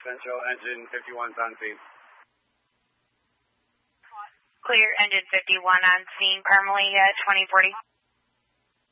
Central engine 51's on scene. Clear engine 51 on scene, Parmalee 2040.